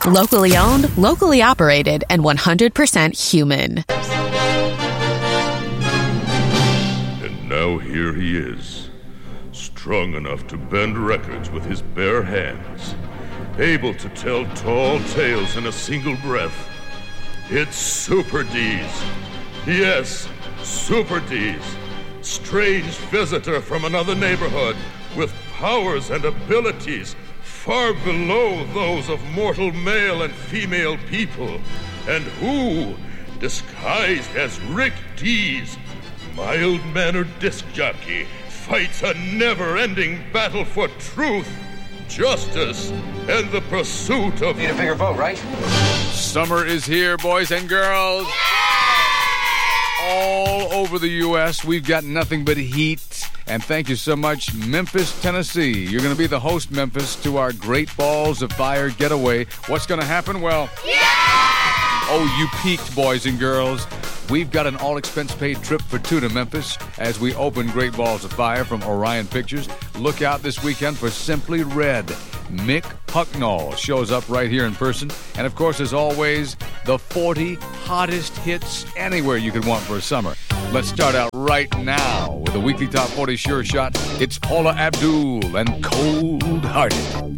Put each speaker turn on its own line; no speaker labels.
Locally owned, locally operated, and 100% human.
And now here he is, strong enough to bend records with his bare hands, able to tell tall tales in a single breath. It's Super D's. Yes, Super D's. Strange visitor from another neighborhood with powers and abilities far below those of mortal male and female people, and who, disguised as Rick Dees, mild-mannered disc jockey, fights a never-ending battle for truth, justice, and the pursuit of...
Need a bigger boat, right?
Summer is here, boys and girls. All over the U.S., we've got nothing but heat. And thank you so much, Memphis, Tennessee. You're going to be the host, Memphis, to our Great Balls of Fire getaway. What's going to happen? Well, oh, you peaked, boys and girls. We've got an all-expense-paid trip for two to Memphis as we open Great Balls of Fire from Orion Pictures. Look out this weekend for Simply Red. Mick Hucknall shows up right here in person. And, of course, as always, the 40 hottest hits anywhere you could want for a summer. Let's start out right now with a weekly Top 40 Sure Shot. It's Paula Abdul and Cold Hearted.